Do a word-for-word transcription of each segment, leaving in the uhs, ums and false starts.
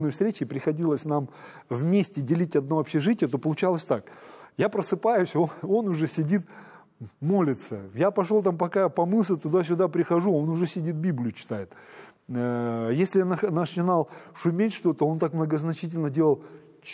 встречи приходилось нам вместе делить одно общежитие, то получалось так. Я просыпаюсь, он, он уже сидит, молится. Я пошел там, пока помылся, туда-сюда прихожу, он уже сидит, Библию читает. Если я начинал шуметь что-то, он так многозначительно делал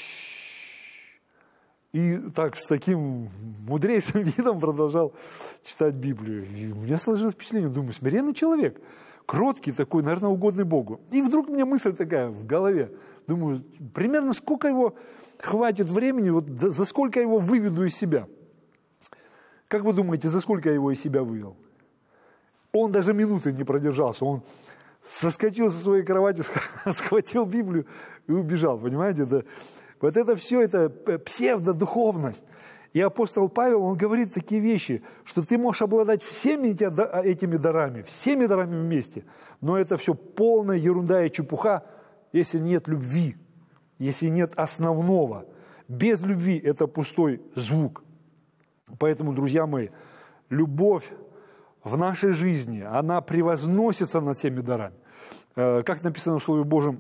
и так с таким мудрейшим видом продолжал читать Библию. И у меня сложилось впечатление, думаю, смиренный человек, кроткий такой, наверное, угодный Богу. И вдруг у меня мысль такая в голове. Думаю, примерно сколько его хватит времени, вот за сколько я его выведу из себя. Как вы думаете, за сколько я его из себя вывел? Он даже минуты не продержался. Он соскочил со своей кровати, схватил Библию и убежал. Понимаете? Это, вот это все, это псевдодуховность. И апостол Павел, он говорит такие вещи, что ты можешь обладать всеми этими дарами, всеми дарами вместе, но это все полная ерунда и чепуха, если нет любви, если нет основного. Без любви это пустой звук. Поэтому, друзья мои, любовь в нашей жизни, она превозносится над всеми дарами. Как написано в Слове Божьем,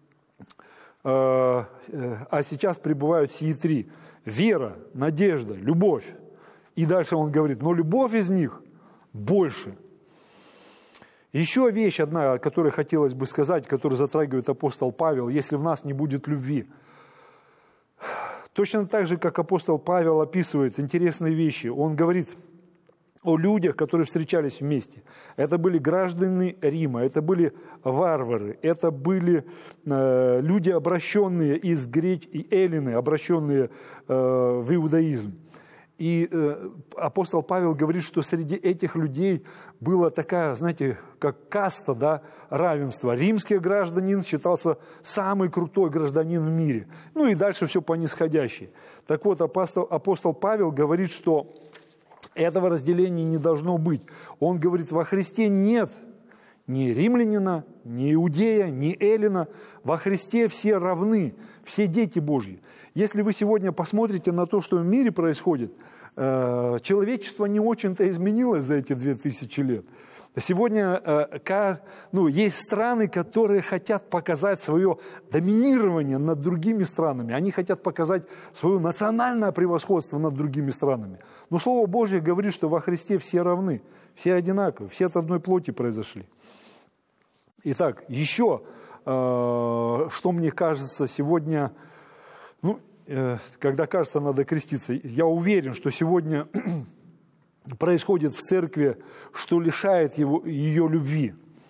а сейчас пребывают сии три. Вера, надежда, любовь. И дальше он говорит, но любовь из них больше. Еще вещь одна, о которой хотелось бы сказать, которую затрагивает апостол Павел, если в нас не будет любви. Точно так же, как апостол Павел описывает интересные вещи, он говорит о людях, которые встречались вместе. Это были граждане Рима, это были варвары, это были э, люди, обращенные из греч и эллины, обращенные э, в иудаизм. И э, апостол Павел говорит, что среди этих людей была такая, знаете, как каста, да, равенства. Римский гражданин считался самый крутой гражданин в мире. Ну и дальше все по нисходящей. Так вот, апостол, апостол Павел говорит, что этого разделения не должно быть. Он говорит, во Христе нет ни римлянина, ни иудея, ни эллина. Во Христе все равны, все дети Божьи. Если вы сегодня посмотрите на то, что в мире происходит, человечество не очень-то изменилось за эти две тысячи лет. Сегодня ну, есть страны, которые хотят показать свое доминирование над другими странами. Они хотят показать свое национальное превосходство над другими странами. Но Слово Божье говорит, что во Христе все равны, все одинаковы, все от одной плоти произошли. Итак, еще, что мне кажется сегодня, ну, когда кажется, надо креститься, я уверен, что сегодня происходит в церкви, что лишает его, ее любви.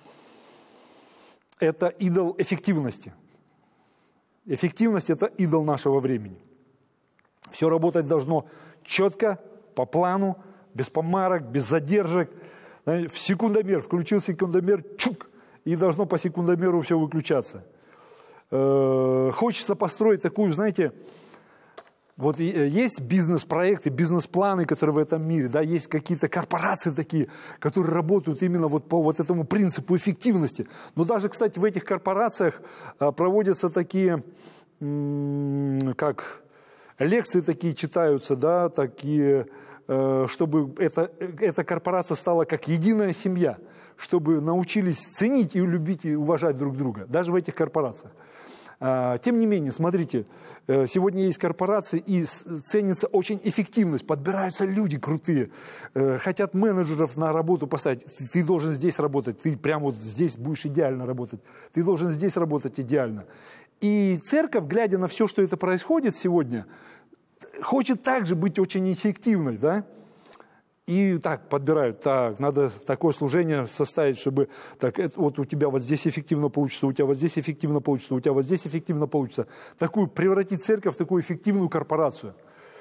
Это идол эффективности. Эффективность – это идол нашего времени. Все работать должно четко, по плану, без помарок, без задержек. В секундомер, включил секундомер, чук, и должно по секундомеру все выключаться. Хочется построить такую, знаете, вот есть бизнес-проекты, бизнес-планы, которые в этом мире, да, есть какие-то корпорации такие, которые работают именно вот по вот этому принципу эффективности. Но даже, кстати, в этих корпорациях проводятся такие, как лекции такие читаются, да, такие, чтобы эта, эта корпорация стала как единая семья, чтобы научились ценить и любить и уважать друг друга, даже в этих корпорациях. Тем не менее, смотрите, сегодня есть корпорации, и ценится очень эффективность, подбираются люди крутые, хотят менеджеров на работу поставить. Ты должен здесь работать, ты прямо вот здесь будешь идеально работать, ты должен здесь работать идеально. И церковь, глядя на все, что это происходит сегодня, хочет также быть очень эффективной, да? И так подбирают, так, надо такое служение составить, чтобы так, это, вот у тебя вот здесь эффективно получится, у тебя вот здесь эффективно получится, у тебя вот здесь эффективно получится. Такую, превратить церковь в такую эффективную корпорацию.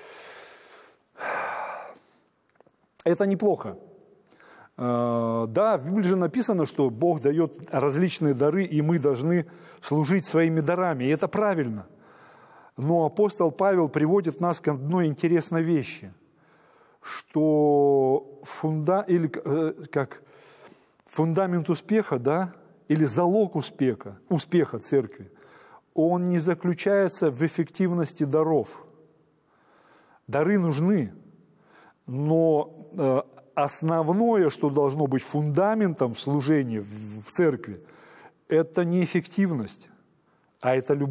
Это неплохо. Да, в Библии же написано, что Бог дает различные дары, и мы должны служить своими дарами, и это правильно. Но апостол Павел приводит нас к одной интересной вещи – что фунда, или, э, как фундамент успеха, да, или залог успеха, успеха церкви, он не заключается в эффективности даров. Дары нужны, но э, основное, что должно быть фундаментом в служении в, в церкви, это не эффективность, а это любовь.